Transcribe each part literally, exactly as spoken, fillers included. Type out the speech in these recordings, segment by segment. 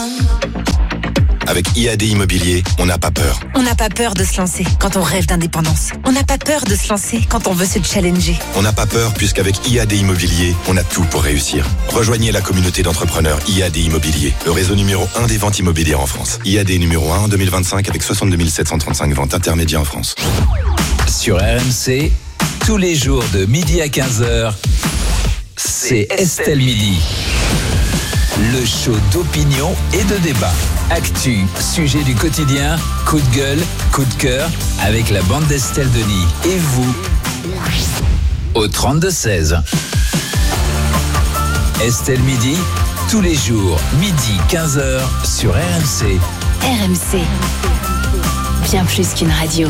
Avec I A D Immobilier, on n'a pas peur. On n'a pas peur de se lancer quand on rêve d'indépendance. On n'a pas peur de se lancer quand on veut se challenger. On n'a pas peur puisqu'avec I A D Immobilier, on a tout pour réussir. Rejoignez la communauté d'entrepreneurs I A D Immobilier, le réseau numéro un des ventes immobilières en France. I A D numéro un en deux mille vingt-cinq avec soixante-deux mille sept cent trente-cinq ventes intermédiaires en France. Sur R M C, tous les jours de midi à quinze heures, c'est Estelle Midi. Le show d'opinion et de débat. Actu, sujet du quotidien, coup de gueule, coup de cœur, avec la bande d'Estelle Denis. Et vous, au trente-deux seize. Estelle Midi, tous les jours, midi quinze heures, sur R M C. R M C, bien plus qu'une radio.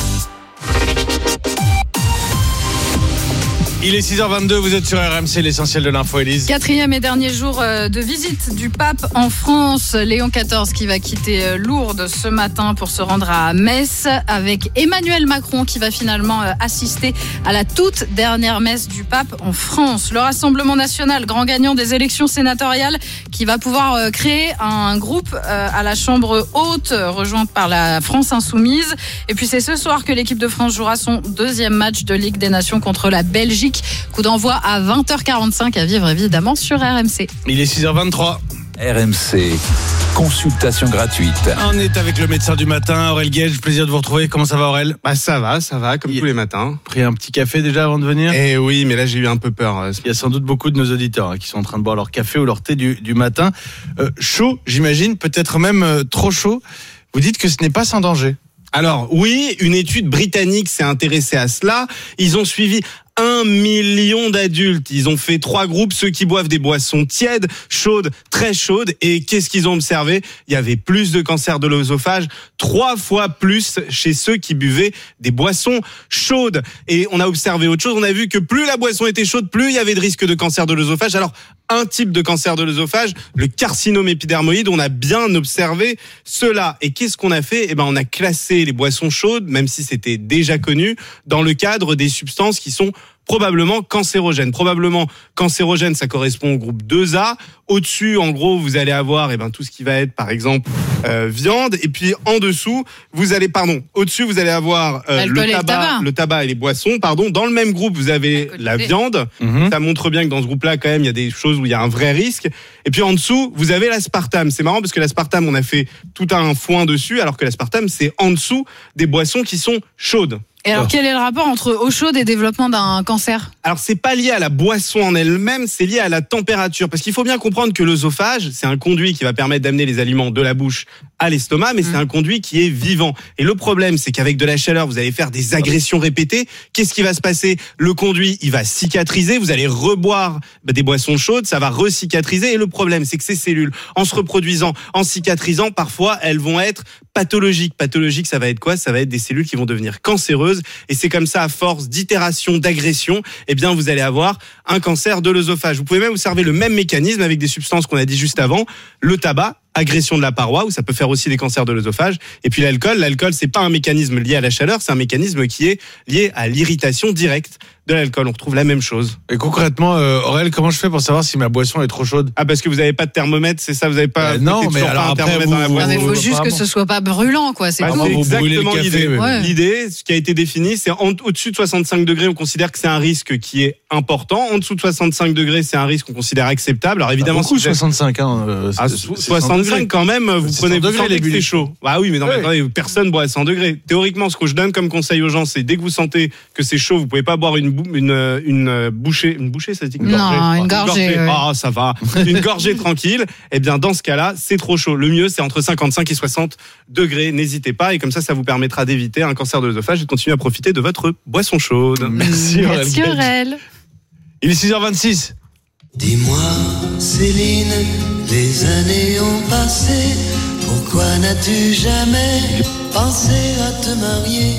Il est six heures vingt-deux, vous êtes sur R M C, l'essentiel de l'info, Élise. Quatrième et dernier jour de visite du pape en France. Léon quatorze qui va quitter Lourdes ce matin pour se rendre à Metz, avec Emmanuel Macron qui va finalement assister à la toute dernière messe du pape en France. Le Rassemblement national, grand gagnant des élections sénatoriales, qui va pouvoir créer un groupe à la Chambre haute, rejointe par la France insoumise. Et puis c'est ce soir que l'équipe de France jouera son deuxième match de Ligue des Nations contre la Belgique. Coup d'envoi à vingt heures quarante-cinq, à vivre évidemment sur R M C. Il est six heures vingt-trois. R M C, consultation gratuite. On est avec le médecin du matin, Aurel Gage. Plaisir de vous retrouver. Comment ça va, Aurel? Bah ça va, ça va, comme Il... tous les matins. Pris un petit café déjà avant de venir? Eh oui, mais là j'ai eu un peu peur. Il y a sans doute beaucoup de nos auditeurs hein, qui sont en train de boire leur café ou leur thé du, du matin. Euh, chaud, j'imagine, peut-être même euh, trop chaud. Vous dites que ce n'est pas sans danger. Alors oui, une étude britannique s'est intéressée à cela. Ils ont suivi un million d'adultes. Ils ont fait trois groupes, ceux qui boivent des boissons tièdes, chaudes, très chaudes. Et qu'est-ce qu'ils ont observé? Il y avait plus de cancer de l'œsophage, trois fois plus chez ceux qui buvaient des boissons chaudes. Et on a observé autre chose. On a vu que plus la boisson était chaude, plus il y avait de risque de cancer de l'œsophage. Alors, un type de cancer de l'œsophage, le carcinome épidermoïde, on a bien observé cela. Et qu'est-ce qu'on a fait? Eh ben, on a classé les boissons chaudes, même si c'était déjà connu, dans le cadre des substances qui sont probablement cancérogènes. Probablement cancérogène, ça correspond au groupe deux A. Au-dessus, en gros, vous allez avoir eh ben, tout ce qui va être, par exemple, euh, viande. Et puis, en dessous, vous allez, pardon, au-dessus, vous allez avoir euh, le, tabac, le tabac, le tabac et les boissons. Pardon. Dans le même groupe, vous avez la viande. Mmh. Ça montre bien que dans ce groupe-là, quand même, il y a des choses où il y a un vrai risque. Et puis, en dessous, vous avez l'aspartame. C'est marrant parce que l'aspartame, on a fait tout un foin dessus, alors que l'aspartame, c'est en dessous des boissons qui sont chaudes. Et alors, quel est le rapport entre eau chaude et développement d'un cancer? Alors, c'est pas lié à la boisson en elle-même, c'est lié à la température. Parce qu'il faut bien comprendre que l'œsophage, c'est un conduit qui va permettre d'amener les aliments de la bouche à l'estomac, mais mmh. c'est un conduit qui est vivant. Et le problème, c'est qu'avec de la chaleur, vous allez faire des agressions répétées. Qu'est-ce qui va se passer? Le conduit, il va cicatriser, vous allez reboire des boissons chaudes, ça va recicatriser. Et le problème, c'est que ces cellules, en se reproduisant, en cicatrisant, parfois, elles vont être pathologiques. Pathologiques, ça va être quoi? Ça va être des cellules qui vont devenir cancéreuses. Et c'est comme ça, à force d'itération, d'agression, eh bien, vous allez avoir un cancer de l'œsophage. Vous pouvez même observer le même mécanisme avec des substances qu'on a dit juste avant, le tabac, agression de la paroi, où ça peut faire aussi des cancers de l'œsophage. Et puis l'alcool, l'alcool, c'est pas un mécanisme lié à la chaleur, c'est un mécanisme qui est lié à l'irritation directe de l'alcool. On retrouve la même chose. Et concrètement, euh, Aurel, comment je fais pour savoir si ma boisson est trop chaude? Ah, parce que vous n'avez pas de thermomètre, c'est ça? Vous n'avez pas? Euh, non, mais alors pas un après, vous, dans la vous, non, mais il faut juste que ce soit pas brûlant, quoi. C'est, bah, bon. c'est exactement l'idée. Ouais. L'idée, ce qui a été défini, c'est en, au-dessus de soixante-cinq degrés, on considère que c'est un risque qui est important. En dessous de soixante-cinq degrés, c'est un risque qu'on considère acceptable. Alors évidemment, beaucoup si soixante-cinq, hein. Euh, à soixante-cinq quand même, vous prenez vous sentez que c'est chaud. Ah oui, mais non, mais attendez, personne boit à cent degrés. Théoriquement, ce que je donne comme conseil aux gens, c'est dès que vous sentez que c'est chaud, vous pouvez pas boire une bou- une une bouchée, une bouchée, ça se dit une non, gorgée. une gorgée. Ah, ouais. oh, ça va. Une gorgée tranquille. Eh bien, dans ce cas-là, c'est trop chaud. Le mieux, c'est entre cinquante-cinq et soixante degrés. N'hésitez pas, et comme ça, ça vous permettra d'éviter un cancer de l'œsophage et de continuer à profiter de votre boisson chaude. Merci, Merci Aurel. Il est six heures vingt-six. Dis-moi, Céline, les années ont passé. Pourquoi n'as-tu jamais pensé à te marier?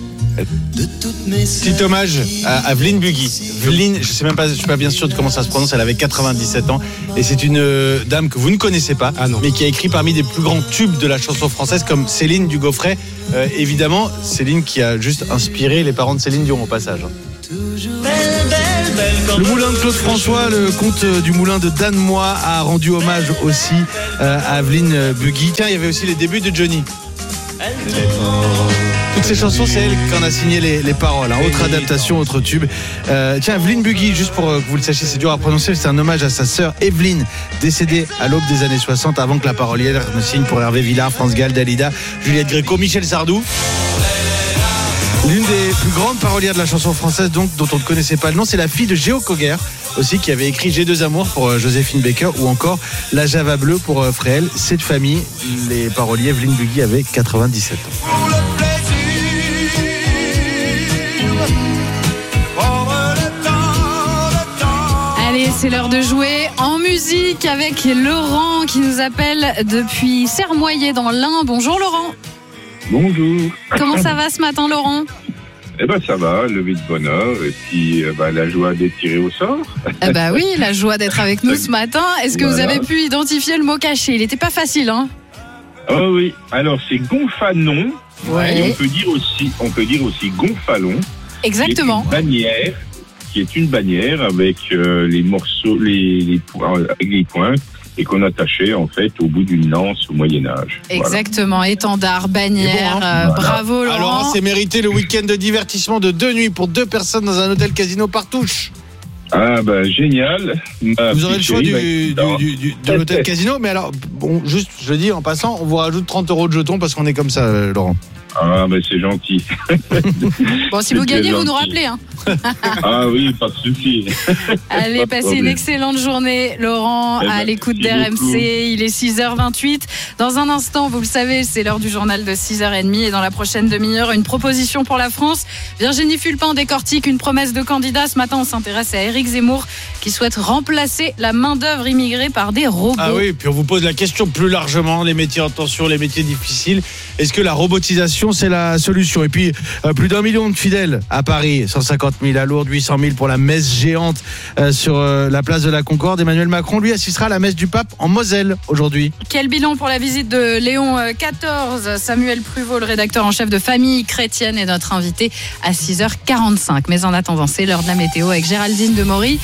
De toutes mes Petit hommage à, à Vline Bugui. Vline, je sais même pas, je suis pas bien sûr de comment ça se prononce. Elle avait quatre-vingt-dix-sept ans et c'est une euh, dame que vous ne connaissez pas, ah non. mais qui a écrit parmi des plus grands tubes de la chanson française, comme Céline du Gaufret. Euh, évidemment, Céline qui a juste inspiré les parents de Céline Dion au passage. Toujours belle, belle, Le moulin de Claude François, le comte du moulin de Danemois, a rendu hommage aussi euh, à Aveline Bugui. Tiens, il y avait aussi les débuts de Johnny. Toutes ces chansons, c'est elle qui en a signé les, les paroles. Hein. Autre adaptation, autre tube. Euh, tiens, Aveline Bugui, juste pour que vous le sachiez, c'est dur à prononcer, c'est un hommage à sa sœur Evelyne, décédée à l'aube des années soixante, avant que la parolière ne signe pour Hervé Villard, France Gall, Dalida, Juliette Gréco, Michel Sardou. L'une des plus grandes parolières de la chanson française, donc, dont on ne connaissait pas le nom, c'est la fille de Géo Coguer, aussi, qui avait écrit J'ai deux amours pour euh, Joséphine Baker, ou encore La Java bleue pour euh, Fréhel. Cette famille, les paroliers, Evelyne Bugui avait quatre-vingt-dix-sept ans. Allez, c'est l'heure de jouer en musique avec Laurent qui nous appelle depuis Sermoyer dans l'Ain. Bonjour Laurent. Bonjour. Comment ça va ce matin Laurent ? Eh ben ça va, levé de bonne heure et puis euh, bah, la joie d'être tiré au sort. Eh ben oui, la joie d'être avec nous ce matin. Est-ce que voilà. Vous avez pu identifier le mot caché ? Il n'était pas facile, hein ? Oh oui, alors c'est gonfanon. Ouais. Et on peut dire aussi, on peut dire aussi gonfalon. Exactement. Qui est une bannière, qui est une bannière avec euh, les morceaux, les, les, points, les points. Et qu'on attachait en fait au bout d'une lance au Moyen-Âge. Exactement, voilà. Étendard, bannière, bon, hein. euh, voilà. Bravo Laurent. Alors c'est mérité le week-end de divertissement de deux nuits pour deux personnes dans un hôtel casino Partouche. Ah ben génial. Ma vous aurez le choix du, du, du, du, de l'hôtel casino, mais alors, bon, juste je le dis en passant, on vous rajoute trente euros de jetons parce qu'on est comme ça euh, Laurent. Ah ben c'est gentil. Bon, si vous gagnez, vous nous rappelez. Hein. Ah oui, pas de souci. Allez, passez une excellente journée, Laurent, eh à ben, l'écoute d'R M C. Il est six heures vingt-huit. Dans un instant, vous le savez, c'est l'heure du journal de six heures trente. Et dans la prochaine demi-heure, une proposition pour la France. Virginie Fulpin décortique une promesse de candidat. Ce matin, on s'intéresse à Éric Zemmour qui souhaite remplacer la main-d'œuvre immigrée par des robots. Ah oui, puis on vous pose la question plus largement, les métiers en tension, les métiers difficiles. Est-ce que la robotisation, c'est la solution ? Et puis, euh, plus d'un million de fidèles à Paris, cent cinquante mille à Lourdes, huit cent mille pour la messe géante euh, sur euh, la place de la Concorde. Emmanuel Macron, lui, assistera à la messe du pape en Moselle aujourd'hui. Quel bilan pour la visite de Léon quatorze ? Samuel Pruvot, le rédacteur en chef de Famille Chrétienne, est notre invité à six heures quarante-cinq. Mais en attendant, c'est l'heure de la météo avec Géraldine Demory.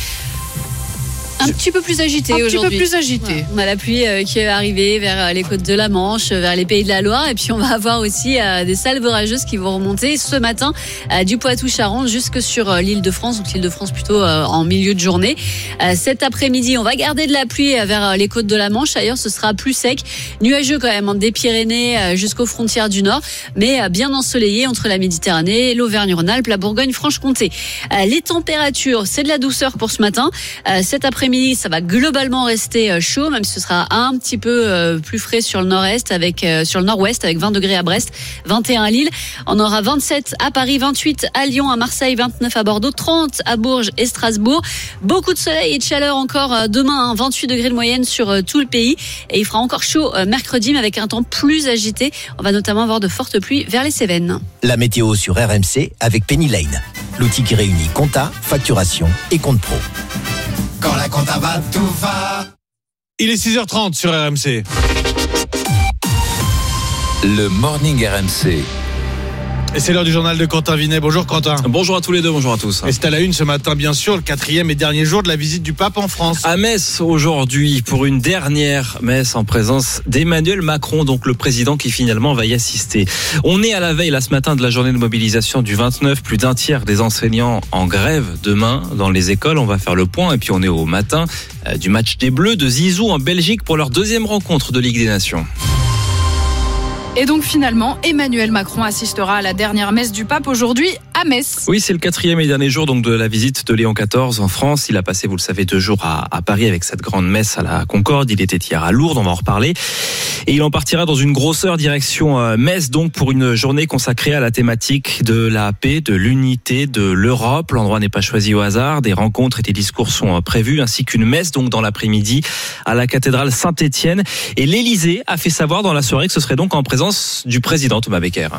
Un petit peu plus agité un aujourd'hui. Un petit peu plus agité. Ouais. On a la pluie euh, qui est arrivée vers les côtes de la Manche, vers les pays de la Loire. Et puis on va avoir aussi euh, des salves orageuses qui vont remonter ce matin euh, du Poitou-Charentes jusque sur euh, l'île de France. Donc l'île de France plutôt euh, en milieu de journée. Euh, cet après-midi, on va garder de la pluie euh, vers les côtes de la Manche. Ailleurs, ce sera plus sec. Nuageux quand même, hein, des Pyrénées euh, jusqu'aux frontières du Nord. Mais euh, bien ensoleillé entre la Méditerranée, l'Auvergne-Rhône-Alpes, la Bourgogne-Franche-Comté. Euh, les températures, c'est de la douceur pour ce matin. Euh, cet après-midi, ça va globalement rester chaud, même si ce sera un petit peu plus frais sur le nord-est, avec sur le nord-ouest, avec vingt degrés à Brest, vingt et un à Lille. On aura vingt-sept à Paris, vingt-huit à Lyon, à Marseille, vingt-neuf à Bordeaux, trente à Bourges et Strasbourg. Beaucoup de soleil et de chaleur encore demain, hein, vingt-huit degrés de moyenne sur tout le pays. Et il fera encore chaud mercredi, mais avec un temps plus agité. On va notamment avoir de fortes pluies vers les Cévennes. La météo sur R M C avec Penny Lane, l'outil qui réunit compta, facturation et compte pro. Quand la compta va, tout va. Il est six heures trente sur R M C. Le Morning R M C. Et c'est l'heure du journal de Quentin Vinet. Bonjour Quentin. Bonjour à tous les deux, bonjour à tous. Et c'est à la une ce matin, bien sûr, le quatrième et dernier jour de la visite du pape en France. À Metz aujourd'hui, pour une dernière messe en présence d'Emmanuel Macron, donc le président qui finalement va y assister. On est à la veille, là, ce matin, de la journée de mobilisation du vingt-neuf. Plus d'un tiers des enseignants en grève demain dans les écoles. On va faire le point. Et puis on est au matin euh, du match des Bleus de Zizou en Belgique pour leur deuxième rencontre de Ligue des Nations. Et donc finalement, Emmanuel Macron assistera à la dernière messe du pape aujourd'hui à Metz. Oui, c'est le quatrième et dernier jour donc de la visite de Léon quatorze en France. Il a passé, vous le savez, deux jours à, à Paris avec cette grande messe à la Concorde. Il était hier à Lourdes, on va en reparler. Et il en partira dans une grosseur direction euh, Metz, donc pour une journée consacrée à la thématique de la paix, de l'unité, de l'Europe. L'endroit n'est pas choisi au hasard. Des rencontres et des discours sont euh, prévus, ainsi qu'une messe donc dans l'après-midi à la cathédrale Saint-Étienne. Et l'Élysée a fait savoir dans la soirée que ce serait donc en présence du président Thomas Becker.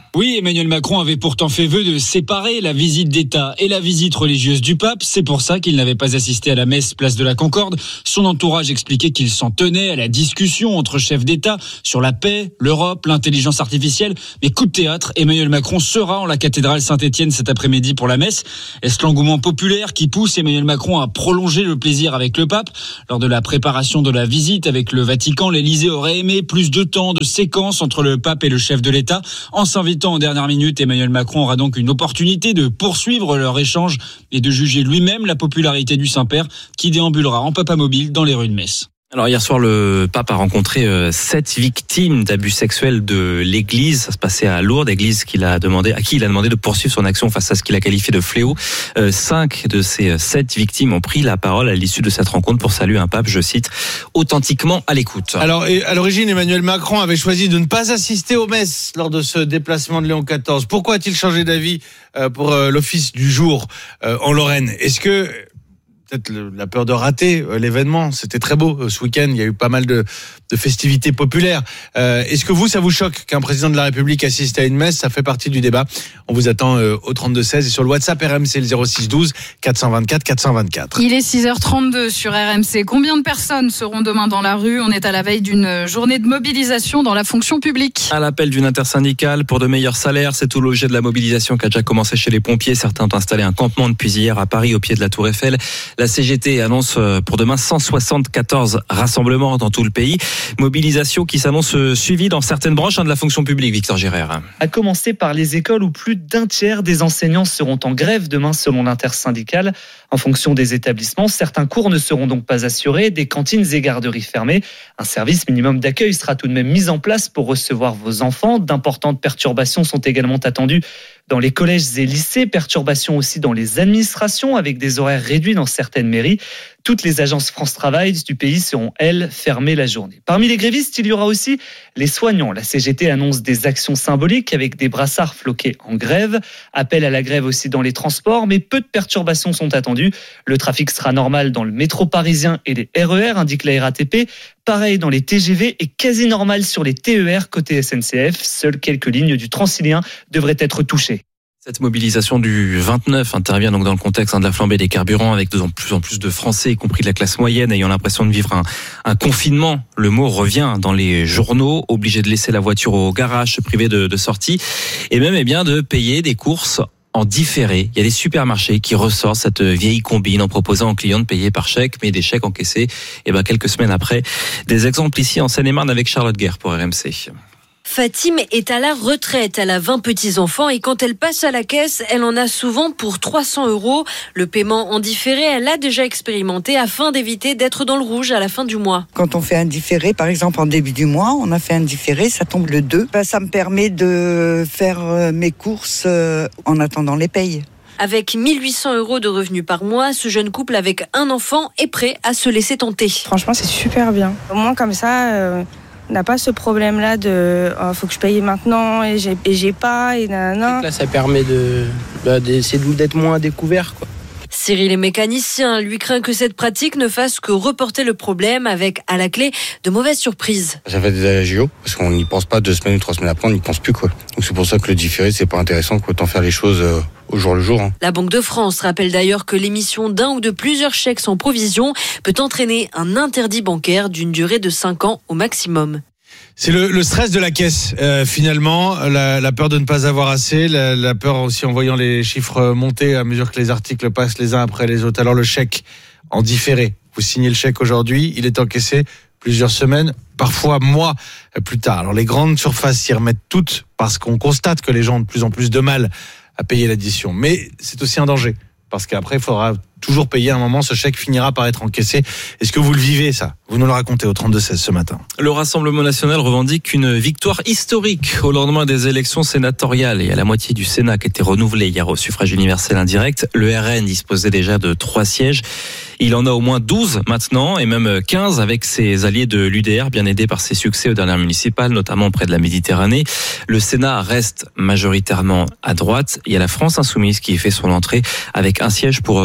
Oui, Emmanuel Macron avait pourtant fait vœu de séparer la visite d'État et la visite religieuse du pape. C'est pour ça qu'il n'avait pas assisté à la messe place de la Concorde. Son entourage expliquait qu'il s'en tenait à la discussion entre chefs d'État sur la paix, l'Europe, l'intelligence artificielle. Mais coup de théâtre, Emmanuel Macron sera en la cathédrale Saint-Étienne cet après-midi pour la messe. Est-ce l'engouement populaire qui pousse Emmanuel Macron à prolonger le plaisir avec le pape? Lors de la préparation de la visite avec le Vatican, l'Élysée aurait aimé plus de temps de séquence entre le pape et le chef de l'État. En s'invitant en dernière minute, Emmanuel Macron aura donc une opportunité de poursuivre leur échange et de juger lui-même la popularité du Saint-Père qui déambulera en papa mobile dans les rues de Metz. Alors hier soir, le pape a rencontré euh, sept victimes d'abus sexuels de l'Église. Ça se passait à Lourdes, Église qu'il a demandé, à qui il a demandé de poursuivre son action face à ce qu'il a qualifié de fléau. Euh, cinq de ces sept victimes ont pris la parole à l'issue de cette rencontre pour saluer un pape, je cite, authentiquement à l'écoute. Alors, à l'origine, Emmanuel Macron avait choisi de ne pas assister aux messes lors de ce déplacement de Léon quatorze. Pourquoi a-t-il changé d'avis pour l'office du jour en Lorraine? Est-ce que peut-être la peur de rater l'événement? C'était très beau ce week-end, il y a eu pas mal de, de festivités populaires. Euh, est-ce que vous, ça vous choque qu'un président de la République assiste à une messe? Ça fait partie du débat. On vous attend euh, au trente-deux seize et sur le WhatsApp R M C, le zéro six douze quatre cent vingt-quatre quatre cent vingt-quatre. Il est six heures trente-deux sur R M C. Combien de personnes seront demain dans la rue? On est à la veille d'une journée de mobilisation dans la fonction publique. À l'appel d'une intersyndicale pour de meilleurs salaires, c'est tout l'objet de la mobilisation qui a déjà commencé chez les pompiers. Certains ont installé un campement depuis hier à Paris, au pied de la Tour Eiffel. La C G T annonce pour demain cent soixante-quatorze rassemblements dans tout le pays. Mobilisation qui s'annonce suivie dans certaines branches de la fonction publique, Victor Gérard. À commencer par les écoles où plus d'un tiers des enseignants seront en grève demain selon l'intersyndicale. En fonction des établissements, certains cours ne seront donc pas assurés, des cantines et garderies fermées. Un service minimum d'accueil sera tout de même mis en place pour recevoir vos enfants. D'importantes perturbations sont également attendues dans les collèges et lycées, perturbations aussi dans les administrations avec des horaires réduits dans certaines mairies. Toutes les agences France Travail du pays seront, elles, fermées la journée. Parmi les grévistes, il y aura aussi les soignants. La C G T annonce des actions symboliques avec des brassards floqués en grève. Appel à la grève aussi dans les transports, mais peu de perturbations sont attendues. Le trafic sera normal dans le métro parisien et les R E R, indique la R A T P. Pareil dans les T G V et quasi normal sur les T E R côté S N C F. Seules quelques lignes du Transilien devraient être touchées. Cette mobilisation du vingt-neuf intervient donc dans le contexte de la flambée des carburants, avec de plus en plus de Français, y compris de la classe moyenne, ayant l'impression de vivre un, un confinement. Le mot revient dans les journaux, obligés de laisser la voiture au garage, se priver de, de sortie, et même eh bien de payer des courses en différé. Il y a des supermarchés qui ressortent cette vieille combine en proposant aux clients de payer par chèque, mais des chèques encaissés et ben quelques semaines après. Des exemples ici en Seine-et-Marne avec Charlotte Guerre pour R M C. Fatime est à la retraite, elle a vingt petits-enfants et quand elle passe à la caisse, elle en a souvent pour trois cents euros. Le paiement en différé, elle l'a déjà expérimenté afin d'éviter d'être dans le rouge à la fin du mois. Quand on fait un différé, par exemple en début du mois, on a fait un différé, ça tombe le deux. Ben, ça me permet de faire mes courses en attendant les payes. Avec mille huit cents euros de revenus par mois, ce jeune couple avec un enfant est prêt à se laisser tenter. Franchement, c'est super bien. Au moins comme ça... Euh... On n'a pas ce problème-là de oh, faut que je paye maintenant et j'ai, et j'ai pas et nanana. Là, ça permet de, bah, d'essayer d'être moins découvert, quoi. Cyril est mécanicien, lui craint que cette pratique ne fasse que reporter le problème avec, à la clé, de mauvaises surprises. Ça fait des agios, parce qu'on n'y pense pas deux semaines ou trois semaines après, on n'y pense plus, quoi. Donc c'est pour ça que le différé, c'est pas intéressant, quoi. Autant faire les choses euh, au jour le jour. Hein. La Banque de France rappelle d'ailleurs que l'émission d'un ou de plusieurs chèques sans provision peut entraîner un interdit bancaire d'une durée de cinq ans au maximum. C'est le, le stress de la caisse, euh, finalement, la, la peur de ne pas avoir assez, la, la peur aussi en voyant les chiffres monter à mesure que les articles passent les uns après les autres. Alors le chèque en différé, vous signez le chèque aujourd'hui, il est encaissé plusieurs semaines, parfois mois plus tard. Alors les grandes surfaces s'y remettent toutes parce qu'on constate que les gens ont de plus en plus de mal à payer l'addition. Mais c'est aussi un danger, parce qu'après il faudra toujours payer à un moment, ce chèque finira par être encaissé. Est-ce que vous le vivez, ça? Vous nous le racontez au trente-deux seize ce matin. Le Rassemblement national revendique une victoire historique au lendemain des élections sénatoriales et à la moitié du Sénat qui était renouvelé hier au suffrage universel indirect. Le R N disposait déjà de trois sièges. Il en a au moins douze maintenant et même quinze avec ses alliés de l'U D R, bien aidés par ses succès aux dernières municipales, notamment près de la Méditerranée. Le Sénat reste majoritairement à droite. Il y a la France insoumise qui fait son entrée avec un siège pour le genre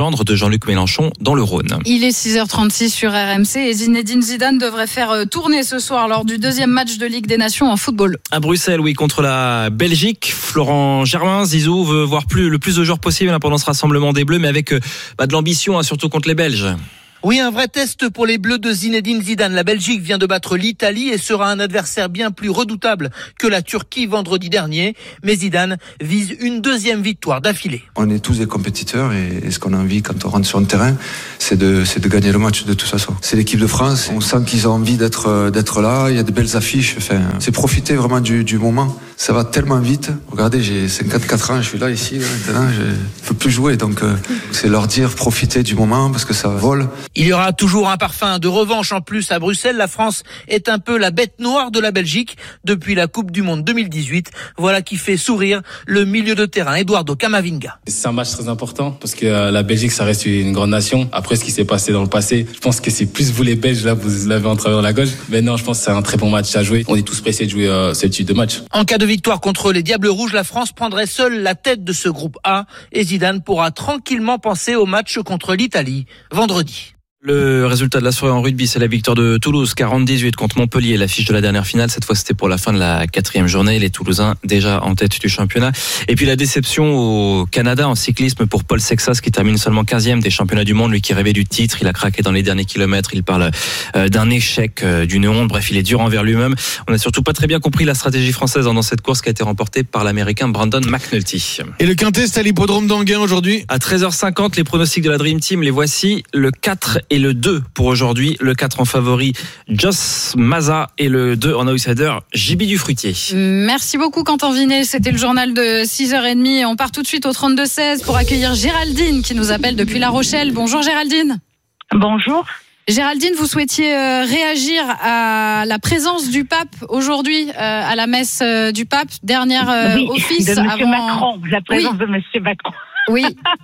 gendre de Jean-Luc Mélenchon dans le Rhône. Il est six heures trente-six sur R M C et Zinedine Zidane devrait faire tourner ce soir lors du deuxième match de Ligue des Nations en football. À Bruxelles, oui, contre la Belgique. Florent Germain, Zizou veut voir plus, le plus de joueurs possible hein, pendant ce rassemblement des Bleus, mais avec bah, de l'ambition, hein, surtout contre les Belges. Oui, un vrai test pour les Bleus de Zinedine Zidane. La Belgique vient de battre l'Italie et sera un adversaire bien plus redoutable que la Turquie vendredi dernier. Mais Zidane vise une deuxième victoire d'affilée. On est tous des compétiteurs et ce qu'on a envie quand on rentre sur le terrain, c'est de, c'est de gagner le match de toute façon. C'est l'équipe de France. On sent qu'ils ont envie d'être, d'être là. Il y a de belles affiches. Enfin, c'est profiter vraiment du, du moment. Ça va tellement vite. Regardez, j'ai cinquante-quatre ans, je suis là ici. Là, maintenant, je ne peux plus jouer. Donc, euh, c'est leur dire profiter du moment parce que ça vole. Il y aura toujours un parfum de revanche en plus à Bruxelles. La France est un peu la bête noire de la Belgique depuis la Coupe du Monde deux mille dix-huit. Voilà qui fait sourire le milieu de terrain Eduardo Camavinga. C'est un match très important parce que la Belgique, ça reste une grande nation. Après ce qui s'est passé dans le passé, je pense que c'est plus vous les Belges, là, vous l'avez en travers la gauche. Mais non, je pense que c'est un très bon match à jouer. On est tous pressés de jouer euh, ce type de match. En cas de victoire contre les Diables Rouges, la France prendrait seule la tête de ce groupe A et Zidane pourra tranquillement penser au match contre l'Italie vendredi. Le résultat de la soirée en rugby, c'est la victoire de Toulouse, quarante à dix-huit contre Montpellier. L'affiche de la dernière finale, cette fois c'était pour la fin de la quatrième journée. Les Toulousains déjà en tête du championnat. Et puis la déception au Canada en cyclisme pour Paul Sexas qui termine seulement quinzième des championnats du monde. Lui qui rêvait du titre, il a craqué dans les derniers kilomètres. Il parle d'un échec, d'une honte. Bref, il est dur envers lui-même. On n'a surtout pas très bien compris la stratégie française dans cette course qui a été remportée par l'Américain Brandon McNulty. Et le Quintet, c'est à l'hippodrome d'Anguin aujourd'hui. À treize heures cinquante, les pronostics de la Dream Team, les voici. Le quatre et le deux pour aujourd'hui. Le quatre en favori, Joss Maza, et le deux en outsider, J B du Fruitier. Merci beaucoup Quentin Vinet, c'était le journal de six heures trente. On part tout de suite au trente-deux seize pour accueillir Géraldine qui nous appelle depuis La Rochelle. Bonjour Géraldine. Bonjour. Géraldine, vous souhaitiez euh, réagir à la présence du pape aujourd'hui euh, à la messe euh, du pape, dernière euh, oui, office de Monsieur avant... Macron, la présence oui. de Monsieur Macron. Oui.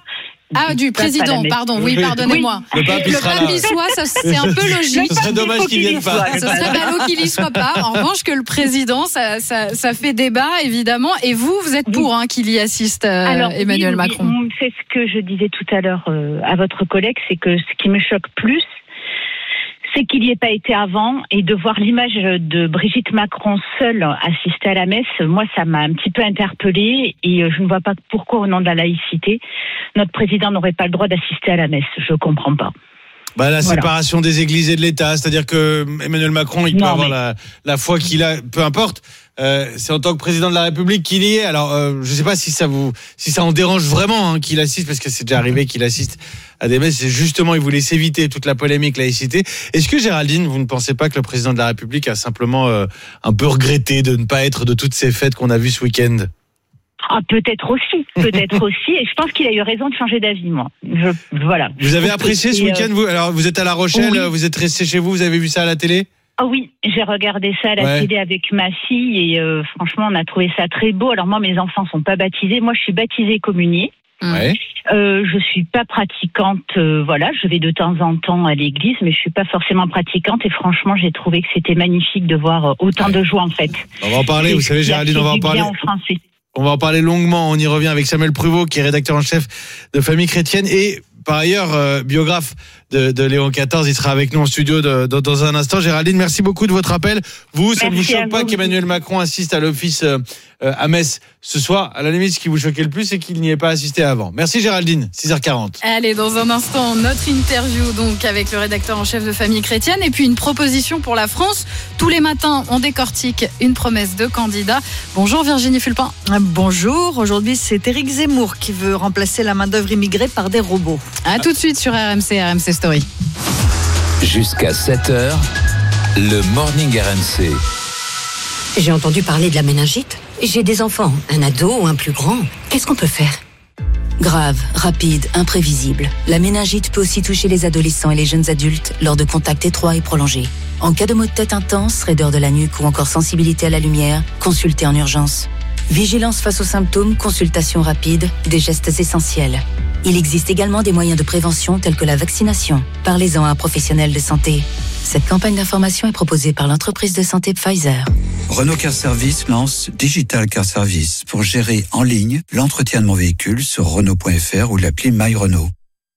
Ah, du président, pardon, oui, pardonnez-moi. Le pape, il, le pape y soit, ça, c'est un peu logique. Ce serait dommage qu'il vienne pas. Ce serait ballot qu'il y soit pas. En revanche, que le président, ça, ça, ça fait débat, évidemment. Et vous, vous êtes pour hein, qu'il y assiste, euh, Alors, Emmanuel oui, Macron. Oui, c'est ce que je disais tout à l'heure euh, à votre collègue, c'est que ce qui me choque plus, c'est qu'il n'y ait pas été avant, et de voir l'image de Brigitte Macron seule assister à la messe, moi ça m'a un petit peu interpellée, et je ne vois pas pourquoi au nom de la laïcité, notre président n'aurait pas le droit d'assister à la messe, je comprends pas. Bah, la Voilà. séparation des églises et de l'État, c'est-à-dire que Emmanuel Macron, il peut Non, avoir mais- la, la foi qu'il a, peu importe. Euh, c'est en tant que président de la République qu'il y est. Alors, euh, je sais pas si ça vous, si ça en dérange vraiment hein, qu'il assiste, parce que c'est déjà arrivé qu'il assiste à des messes. C'est justement, il voulait s'éviter toute la polémique laïcité. Est-ce que Géraldine, vous ne pensez pas que le président de la République a simplement euh, un peu regretté de ne pas être de toutes ces fêtes qu'on a vues ce week-end? Ah, peut-être aussi, peut-être aussi, et je pense qu'il a eu raison de changer d'avis, moi. Je, voilà. Vous avez Je trouve apprécié que ce c'est, week-end, euh, vous? Alors, vous êtes à La Rochelle, oui. vous êtes resté chez vous, vous avez vu ça à la télé? Ah oui, j'ai regardé ça à la Ouais. télé avec ma fille, et euh, franchement, on a trouvé ça très beau. Alors moi, mes enfants sont pas baptisés, moi je suis baptisée communiée. Ouais. Euh, je suis pas pratiquante, euh, voilà, je vais de temps en temps à l'église, mais je suis pas forcément pratiquante, et franchement, j'ai trouvé que c'était magnifique de voir euh, autant de joie, en fait. On va en parler, C'est vous ce savez, qui a Géraldine, fait on va en du parler. bien aux Français. On va en parler longuement. On y revient avec Samuel Pruvot, qui est rédacteur en chef de Famille Chrétienne et par ailleurs euh, biographe de, de Léon quatorze. Il sera avec nous en studio de, de, dans un instant. Géraldine, merci beaucoup de votre appel. Vous, ça ne vous Merci à choque pas vous. qu'Emmanuel Macron assiste à l'office euh, euh, à Metz ce soir? À la limite, ce qui vous choquait le plus, c'est qu'il n'y ait pas assisté avant. Merci Géraldine, six heures quarante. Allez, dans un instant, notre interview donc avec le rédacteur en chef de Famille Chrétienne et puis une proposition pour la France. Tous les matins, on décortique une promesse de candidat. Bonjour Virginie Fulpin. Bonjour, aujourd'hui c'est Éric Zemmour qui veut remplacer la main-d'œuvre immigrée par des robots. À tout de suite sur R M C, R M C Story. Jusqu'à sept heures, le Morning R M C. J'ai entendu parler de la méningite. J'ai des enfants, un ado ou un plus grand. Qu'est-ce qu'on peut faire ? Grave, rapide, imprévisible. La méningite peut aussi toucher les adolescents et les jeunes adultes lors de contacts étroits et prolongés. En cas de maux de tête intense, raideur de la nuque ou encore sensibilité à la lumière, consultez en urgence. Vigilance face aux symptômes, consultation rapide, des gestes essentiels. Il existe également des moyens de prévention tels que la vaccination. Parlez-en à un professionnel de santé. Cette campagne d'information est proposée par l'entreprise de santé Pfizer. Renault Car Service lance Digital Car Service pour gérer en ligne l'entretien de mon véhicule sur Renault point F R ou l'appli My Renault.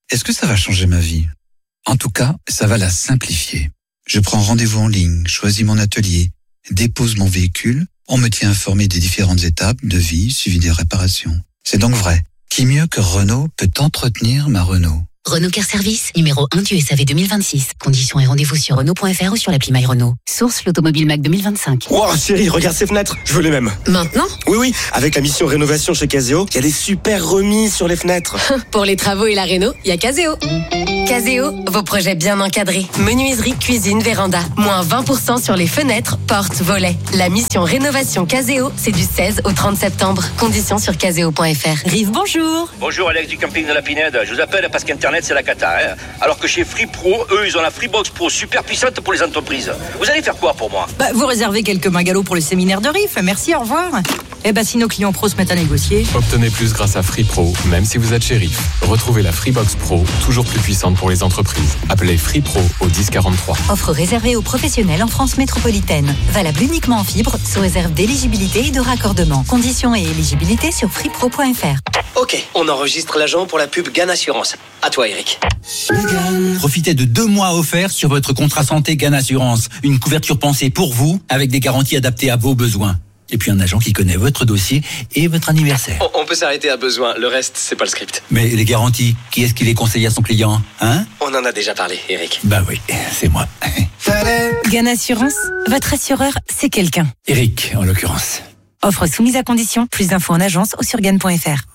Est-ce que ça va changer ma vie ? En tout cas, ça va la simplifier. Je prends rendez-vous en ligne, choisis mon atelier, dépose mon véhicule, on me tient informé des différentes étapes, devis, suivi des réparations. C'est donc vrai. Qui mieux que Renault peut entretenir ma Renault ? Renault Car Service, numéro un du S A V deux mille vingt-six. Conditions et rendez-vous sur Renault point F R ou sur l'appli My Renault. Source l'Automobile Mac deux mille vingt-cinq. Wow, chérie, regarde ces fenêtres, je veux les mêmes. Maintenant ? Oui, oui, avec la mission rénovation chez Caseo, il y a des super remises sur les fenêtres. Pour les travaux et la réno, il y a Caseo. Caseo, vos projets bien encadrés. Menuiserie, cuisine, véranda. Moins vingt pour cent sur les fenêtres, portes, volets. La mission rénovation Caseo, c'est du seize au trente septembre. Conditions sur caseo point F R. Rive, bonjour. Bonjour Alex du camping de la Pinède. Je vous appelle parce qu'Internet c'est la cata. Hein. Alors que chez Free Pro, eux, ils ont la Freebox Pro super puissante pour les entreprises. Vous allez faire quoi pour moi ? Bah, vous réservez quelques magalots pour le séminaire de R I F. Merci, au revoir. Eh bah, si nos clients pros se mettent à négocier. Obtenez plus grâce à Free Pro, même si vous êtes chez R I F. Retrouvez la Freebox Pro, toujours plus puissante pour les entreprises. Appelez Free Pro au dix quarante-trois. Offre réservée aux professionnels en France métropolitaine. Valable uniquement en fibre, sous réserve d'éligibilité et de raccordement. Conditions et éligibilité sur freepro point F R. Ok, on enregistre l'agent pour la pub Gan Assurance. À toi, Eric. Profitez de deux mois offerts sur votre contrat santé Gan Assurance. Une couverture pensée pour vous, avec des garanties adaptées à vos besoins. Et puis un agent qui connaît votre dossier et votre anniversaire. On, on peut s'arrêter à besoin, le reste, c'est pas le script. Mais les garanties, qui est-ce qui les conseille à son client, hein ? On en a déjà parlé, Eric. Bah oui, c'est moi. Gan Assurance, votre assureur, c'est quelqu'un. Eric, en l'occurrence. Offre soumise à condition, plus d'infos en agence ou sur gan point F R.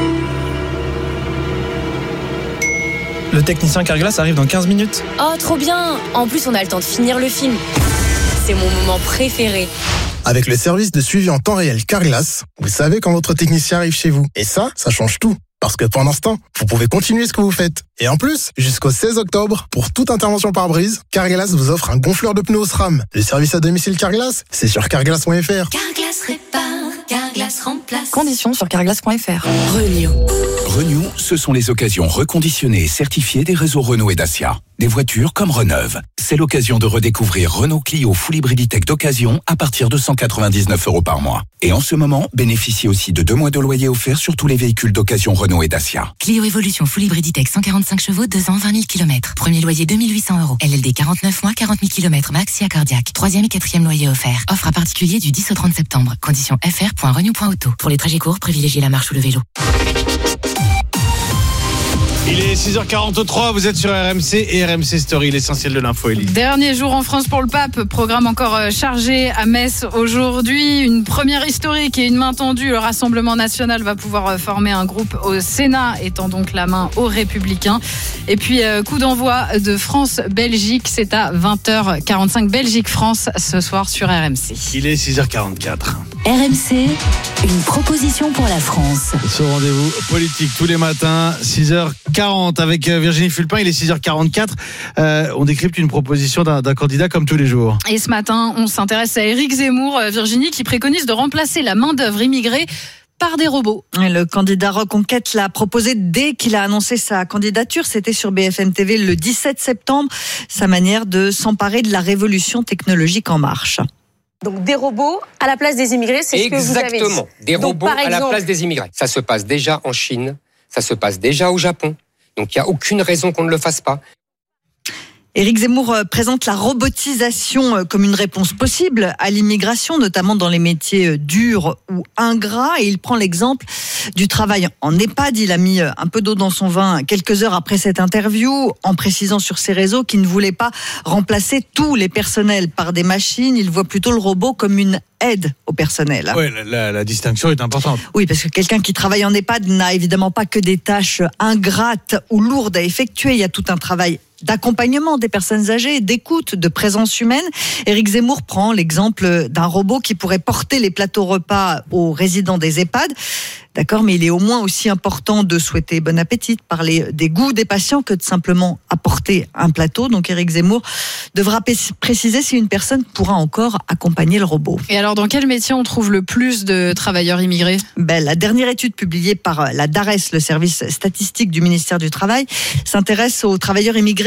Le technicien Carglass arrive dans quinze minutes. Oh, trop bien! En plus, on a le temps de finir le film. C'est mon moment préféré. Avec le service de suivi en temps réel Carglass, vous savez quand votre technicien arrive chez vous. Et ça, ça change tout. Parce que pendant ce temps, vous pouvez continuer ce que vous faites. Et en plus, jusqu'au seize octobre, pour toute intervention par brise, Carglass vous offre un gonfleur de pneus au SRAM. Le service à domicile Carglass, c'est sur carglass point F R. Carglass répare, Carglass remplace. Conditions sur carglass point F R. Renault. Renault, ce sont les occasions reconditionnées et certifiées des réseaux Renault et Dacia. Des voitures comme Reneuve. C'est l'occasion de redécouvrir Renault Clio Full Hybrid Tech d'occasion à partir de cent quatre-vingt-dix-neuf euros par mois. Et en ce moment, bénéficiez aussi de deux mois de loyer offerts sur tous les véhicules d'occasion Renault et Dacia. Clio Evolution Full Hybrid Tech cent quarante-cinq chevaux, deux ans, vingt mille kilomètres. Premier loyer deux mille huit cents euros. L L D quarante-neuf mois, quarante mille kilomètres max, si à cardiaque. Troisième et quatrième loyer offert. Offre à particulier du dix au trente septembre. Conditions f r point renew point auto. Pour les trajets courts, privilégiez la marche ou le vélo. Il est six heures quarante-trois, vous êtes sur R M C et R M C Story, l'essentiel de l'info, Elie. Dernier jour en France pour le pape, programme encore chargé à Metz aujourd'hui. Une première historique et une main tendue. Le Rassemblement national va pouvoir former un groupe au Sénat, étant donc la main aux Républicains. Et puis coup d'envoi de France-Belgique, c'est à vingt heures quarante-cinq. Belgique-France ce soir sur R M C. Il est six heures quarante-quatre. R M C, une proposition pour la France. Ce rendez-vous politique tous les matins, six heures quarante avec Virginie Fulpin, il est six heures quarante-quatre. Euh, on décrypte une proposition d'un, d'un candidat comme tous les jours. Et ce matin, on s'intéresse à Éric Zemmour, Virginie, qui préconise de remplacer la main-d'œuvre immigrée par des robots. Le candidat Reconquête l'a proposé dès qu'il a annoncé sa candidature. C'était sur B F M T V le dix-sept septembre. Sa manière de s'emparer de la révolution technologique en marche. Donc des robots à la place des immigrés, c'est Exactement. ce que vous avez dit. Exactement, des Donc, robots exemple... à la place des immigrés. Ça se passe déjà en Chine, ça se passe déjà au Japon. Donc il n'y a aucune raison qu'on ne le fasse pas. Éric Zemmour présente la robotisation comme une réponse possible à l'immigration, notamment dans les métiers durs ou ingrats. Et il prend l'exemple du travail en EHPAD. Il a mis un peu d'eau dans son vin quelques heures après cette interview, en précisant sur ses réseaux qu'il ne voulait pas remplacer tous les personnels par des machines. Il voit plutôt le robot comme une aide au personnel. Oui, la, la, la distinction est importante. Oui, parce que quelqu'un qui travaille en EHPAD n'a évidemment pas que des tâches ingrates ou lourdes à effectuer. Il y a tout un travail d'accompagnement des personnes âgées, d'écoute, de présence humaine. Éric Zemmour prend l'exemple d'un robot qui pourrait porter les plateaux repas aux résidents des EHPAD. D'accord, mais il est au moins aussi important de souhaiter bon appétit, de parler des goûts des patients que de simplement apporter un plateau. Donc Éric Zemmour devra préciser si une personne pourra encore accompagner le robot. Et alors, dans quel métier on trouve le plus de travailleurs immigrés ? Ben, la dernière étude publiée par la D A R E S, le service statistique du ministère du Travail, s'intéresse aux travailleurs immigrés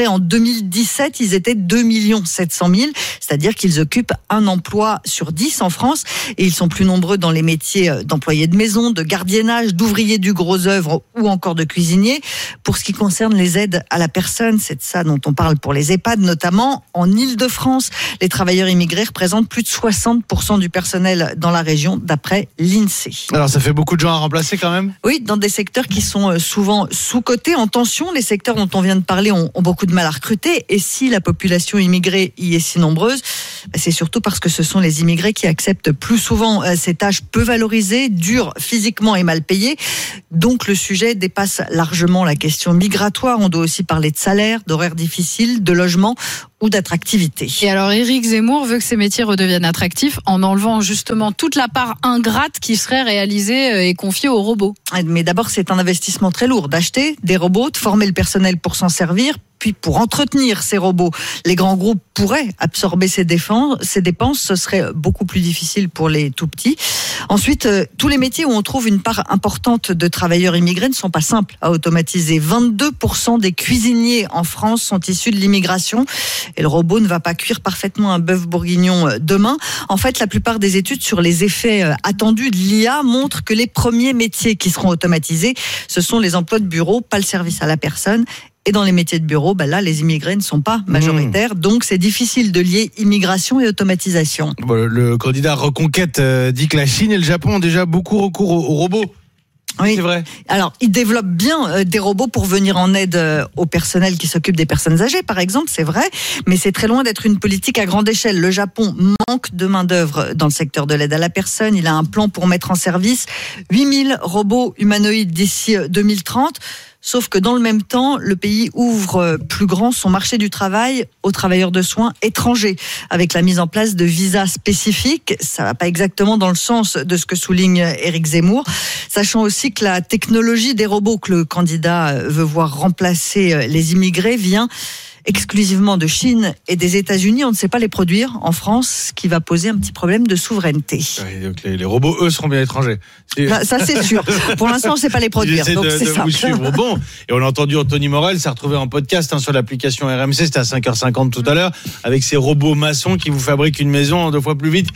immigrés. En deux mille dix-sept, ils étaient deux millions sept cent mille, c'est-à-dire qu'ils occupent un emploi sur dix en France. Et ils sont plus nombreux dans les métiers d'employés de maison, de gardiennage, d'ouvriers du gros œuvre ou encore de cuisiniers. Pour ce qui concerne les aides à la personne, c'est de ça dont on parle pour les EHPAD, notamment en Île-de-France. Les travailleurs immigrés représentent plus de soixante pour cent du personnel dans la région, d'après l'INSEE. Alors ça fait beaucoup de gens à remplacer quand même ? Oui, dans des secteurs qui sont souvent sous-cotés, en tension. Les secteurs dont on vient de parler ont, ont beaucoup de mal à recruter. Et si la population immigrée y est si nombreuse, c'est surtout parce que ce sont les immigrés qui acceptent plus souvent ces tâches peu valorisées, dures physiquement et mal payées. Donc le sujet dépasse largement la question migratoire. On doit aussi parler de salaire, d'horaires difficiles, de logement ou d'attractivité. Et alors Éric Zemmour veut que ces métiers redeviennent attractifs en enlevant justement toute la part ingrate qui serait réalisée et confiée aux robots. Mais d'abord, c'est un investissement très lourd d'acheter des robots, de former le personnel pour s'en servir, puis pour entretenir ces robots. Les grands groupes pourraient absorber ces défenses, ces dépenses, ce serait beaucoup plus difficile pour les tout petits. Ensuite, euh, tous les métiers où on trouve une part importante de travailleurs immigrés ne sont pas simples à automatiser. vingt-deux pour cent des cuisiniers en France sont issus de l'immigration et le robot ne va pas cuire parfaitement un bœuf bourguignon demain. En fait, la plupart des études sur les effets attendus de l'I A montrent que les premiers métiers qui seront automatisés, ce sont les emplois de bureau, pas le service à la personne. Et dans les métiers de bureau, ben là, les immigrés ne sont pas majoritaires. Mmh. Donc, c'est difficile de lier immigration et automatisation. Bon, le candidat Reconquête euh, dit que la Chine et le Japon ont déjà beaucoup recours aux, aux robots. Oui, c'est vrai. Alors, ils développent bien euh, des robots pour venir en aide euh, au personnel qui s'occupe des personnes âgées, par exemple, c'est vrai. Mais c'est très loin d'être une politique à grande échelle. Le Japon manque de main-d'œuvre dans le secteur de l'aide à la personne. Il a un plan pour mettre en service huit mille robots humanoïdes d'ici deux mille trente. Sauf que dans le même temps, le pays ouvre plus grand son marché du travail aux travailleurs de soins étrangers, avec la mise en place de visas spécifiques. Ça va pas exactement dans le sens de ce que souligne Éric Zemmour, sachant aussi que la technologie des robots que le candidat veut voir remplacer les immigrés vient exclusivement de Chine et des États-Unis. On ne sait pas les produire en France, ce qui va poser un petit problème de souveraineté. Oui, donc les, les robots, eux, seront bien étrangers. Bah, ça, c'est sûr. Pour l'instant, on ne sait pas les produire. J'essaie donc de, c'est de ça. vous suivre. Bon, et on a entendu Anthony Morel s'est retrouvé en podcast hein, sur l'application R M C. C'était à cinq heures cinquante tout à l'heure, avec ces robots maçons qui vous fabriquent une maison deux fois plus vite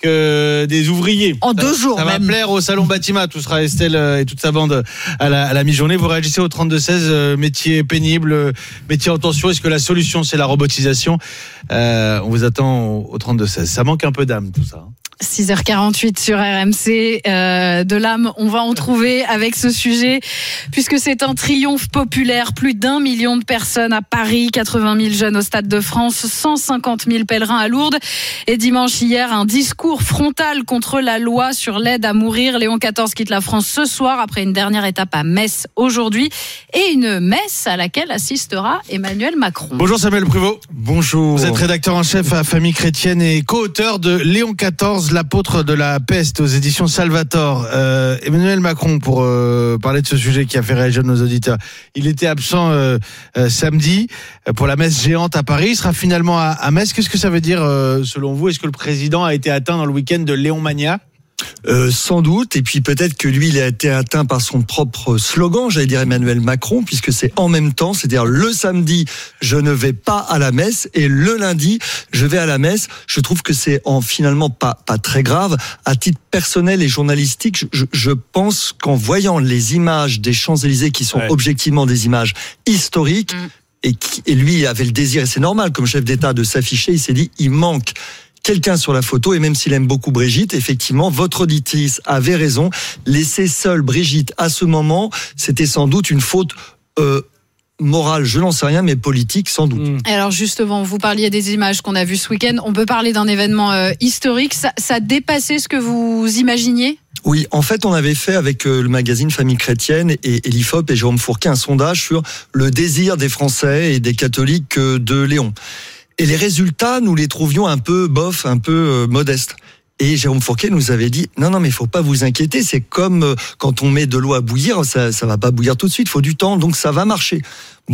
que des ouvriers. En deux jours Ça va même. plaire au salon Bâtiment. Tout sera Estelle et toute sa bande à la, à la mi-journée. Vous réagissez au trente-deux seize, euh, métier pénible, métier en tension. Est-ce que la solution, c'est la robotisation ? euh, On vous attend au, au trente-deux seize. Ça manque un peu d'âme, tout ça. six heures quarante-huit sur R M C, euh, de l'âme, on va en trouver avec ce sujet, puisque c'est un triomphe populaire. Plus d'un million de personnes à Paris, quatre-vingt mille jeunes au Stade de France, cent cinquante mille pèlerins à Lourdes. Et dimanche hier, un discours frontal contre la loi sur l'aide à mourir. Léon quatorze quitte la France ce soir, après une dernière étape à Metz aujourd'hui. Et une messe à laquelle assistera Emmanuel Macron. Bonjour Samuel Pruvot. Bonjour. Vous êtes rédacteur en chef à Famille Chrétienne et co-auteur de Léon quatorze, l'apôtre de la peste, aux éditions Salvator. Euh, Emmanuel Macron, pour euh, parler de ce sujet qui a fait réagir nos auditeurs, il était absent euh, euh, samedi pour la messe géante à Paris. Il sera finalement à, à Metz. Qu'est-ce que ça veut dire euh, selon vous ? Est-ce que le président a été atteint dans le week-end de Léon Mania ? Euh, sans doute, et puis peut-être que lui, il a été atteint par son propre slogan, j'allais dire Emmanuel Macron, puisque c'est en même temps, c'est-à-dire le samedi, je ne vais pas à la messe, et le lundi, je vais à la messe. Je trouve que c'est en finalement pas pas très grave. À titre personnel et journalistique, je, je pense qu'en voyant les images des Champs-Élysées, qui sont ouais. objectivement des images historiques, mmh. et, qui, et lui avait le désir, et c'est normal comme chef d'État de s'afficher, il s'est dit, il manque quelqu'un sur la photo, et même s'il aime beaucoup Brigitte, effectivement, votre auditrice avait raison. Laisser seule Brigitte à ce moment, c'était sans doute une faute euh, morale, je n'en sais rien, mais politique sans doute. Mmh. Alors justement, vous parliez des images qu'on a vues ce week-end. On peut parler d'un événement euh, historique. Ça, ça dépassait ce que vous imaginiez ? Oui, en fait, on avait fait avec le magazine Famille Chrétienne et, et l'I F O P et Jérôme Fourquet un sondage sur le désir des Français et des catholiques de Léon. Et les résultats, nous les trouvions un peu bof, un peu euh, modestes. Et Jérôme Fourquet nous avait dit, non, non, mais il faut pas vous inquiéter, c'est comme quand on met de l'eau à bouillir, ça, ça va pas bouillir tout de suite, il faut du temps, donc ça va marcher. Bon,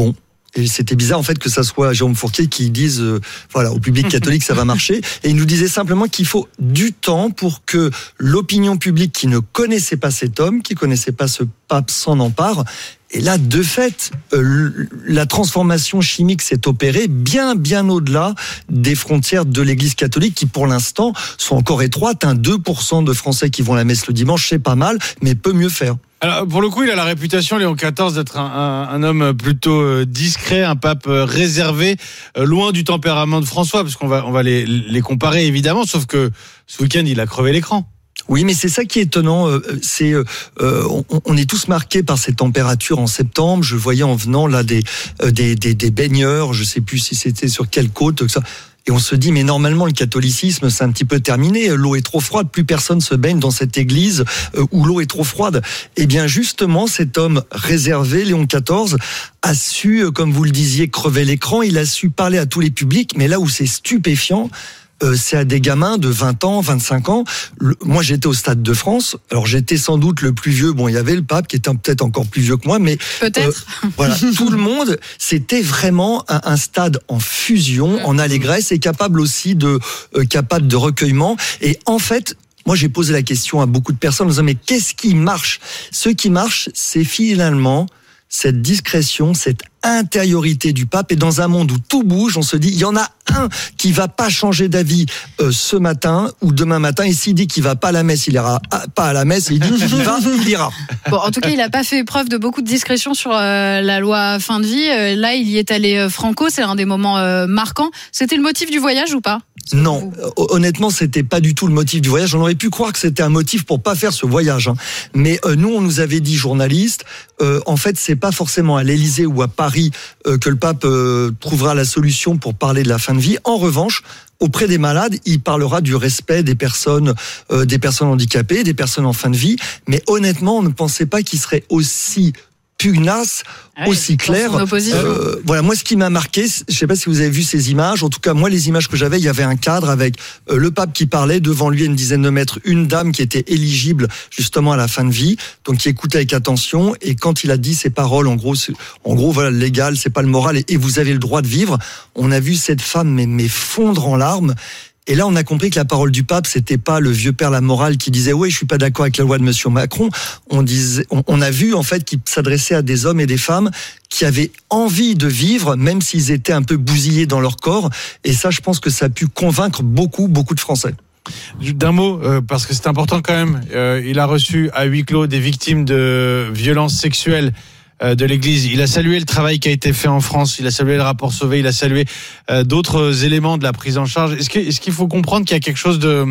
Et c'était bizarre en fait que ça soit Jérôme Fourquet qui dise euh, voilà au public catholique ça va marcher. Et il nous disait simplement qu'il faut du temps pour que l'opinion publique qui ne connaissait pas cet homme, qui connaissait pas ce pape, s'en empare. Et là, de fait, euh, la transformation chimique s'est opérée bien, bien au-delà des frontières de l'Église catholique qui, pour l'instant, sont encore étroites. Hein. deux pour cent de Français qui vont à la messe le dimanche, c'est pas mal, mais peut mieux faire. Alors, pour le coup, il a la réputation, Léon quatorze, d'être un, un, un homme plutôt euh, discret, un pape euh, réservé, euh, loin du tempérament de François, parce qu'on va, on va les, les comparer évidemment, sauf que ce week-end, il a crevé l'écran. Oui, mais c'est ça qui est étonnant. C'est, euh, on, on est tous marqués par ces températures en septembre. Je voyais en venant là des des des, des baigneurs. Je sais plus si c'était sur quelle côte. Ça. Et on se dit, mais normalement, le catholicisme, c'est un petit peu terminé. L'eau est trop froide. Plus personne se baigne dans cette église où l'eau est trop froide. Eh bien, justement, cet homme réservé, Léon quatorze, a su, comme vous le disiez, crever l'écran. Il a su parler à tous les publics. Mais là où c'est stupéfiant, Euh, c'est à des gamins de vingt ans, vingt-cinq ans. Le, moi, j'étais au Stade de France. Alors, j'étais sans doute le plus vieux. Bon, il y avait le pape qui était peut-être encore plus vieux que moi, mais peut-être. Euh, voilà, tout le monde. C'était vraiment un, un stade en fusion, en allégresse, et capable aussi de euh, capable de recueillement. Et en fait, moi, j'ai posé la question à beaucoup de personnes en disant mais qu'est-ce qui marche ? Ce qui marche, c'est finalement cette discrétion, cette intériorité du pape. Et dans un monde où tout bouge, on se dit, il y en a un qui va pas changer d'avis euh, ce matin ou demain matin. Et s'il dit qu'il va pas à la messe, il ira pas à la messe. Il dit qu'il va, il ira. Bon, en tout cas, il n'a pas fait preuve de beaucoup de discrétion sur euh, la loi fin de vie. Euh, là, il y est allé euh, franco. C'est un des moments euh, marquants. C'était le motif du voyage ou pas ? Non, honnêtement, c'était pas du tout le motif du voyage. On aurait pu croire que c'était un motif pour pas faire ce voyage. Hein. Mais euh, nous, on nous avait dit, journalistes, euh, en fait, c'est pas forcément à l'Élysée ou à Paris euh, que le pape euh, trouvera la solution pour parler de la fin de vie. En revanche, auprès des malades, il parlera du respect des personnes, euh, des personnes handicapées, des personnes en fin de vie. Mais honnêtement, on ne pensait pas qu'il serait aussi pugnace, ah oui, aussi clair. Euh, voilà, moi, ce qui m'a marqué, je sais pas si vous avez vu ces images. En tout cas, moi, les images que j'avais, il y avait un cadre avec euh, le pape qui parlait, devant lui, à une dizaine de mètres, une dame qui était éligible justement à la fin de vie, donc qui écoutait avec attention. Et quand il a dit ces paroles, en gros, en gros, voilà, le légal, c'est pas le moral, et, et vous avez le droit de vivre. On a vu cette femme mais, mais fondre en larmes. Et là, on a compris que la parole du pape, c'était pas le vieux père la morale qui disait oui, je suis pas d'accord avec la loi de Monsieur Macron. On disait, on, on a vu en fait qu'il s'adressait à des hommes et des femmes qui avaient envie de vivre, même s'ils étaient un peu bousillés dans leur corps. Et ça, je pense que ça a pu convaincre beaucoup, beaucoup de Français. D'un mot, euh, parce que c'est important quand même. Euh, il a reçu à huis clos des victimes de violences sexuelles de l'Église. Il a salué le travail qui a été fait en France, il a salué le rapport Sauvé, il a salué euh, d'autres éléments de la prise en charge. Est-ce, que, est-ce qu'il faut comprendre qu'il y a quelque chose de,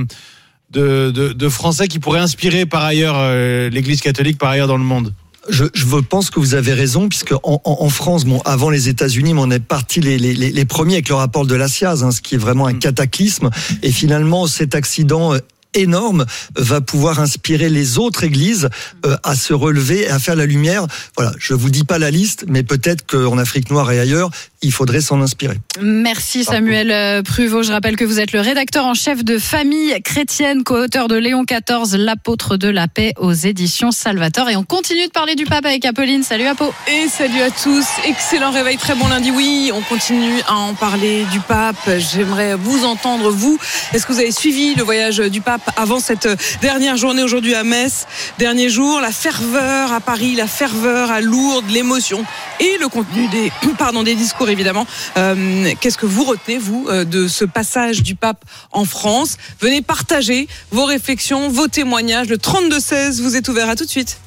de, de, de français qui pourrait inspirer par ailleurs euh, l'Église catholique par ailleurs dans le monde ? Je, je pense que vous avez raison, puisque en, en, en France, bon, avant les États-Unis, mais on est parti les, les, les premiers avec le rapport de la C I A Z, hein, ce qui est vraiment un cataclysme. Et finalement, cet accident euh, énorme va pouvoir inspirer les autres églises euh, à se relever et à faire la lumière. Voilà, je vous dis pas la liste, mais peut-être qu'en Afrique noire et ailleurs, il faudrait s'en inspirer. Merci Samuel Pruvot. Je rappelle que vous êtes le rédacteur en chef de Famille chrétienne, co-auteur de Léon quatorze, l'apôtre de la paix aux éditions Salvator. Et on continue de parler du pape avec Apolline. Salut Apo. Et salut à tous. Excellent réveil, très bon lundi. Oui, on continue à en parler du pape. J'aimerais vous entendre, vous. Est-ce que vous avez suivi le voyage du pape avant cette dernière journée aujourd'hui à Metz? Dernier jour, la ferveur à Paris, la ferveur à Lourdes, l'émotion et le contenu des, pardon, des discours évidemment. Euh, qu'est-ce que vous retenez, vous, de ce passage du pape en France? Venez partager vos réflexions, vos témoignages. Le trente-deux seize vous est ouvert. À tout de suite.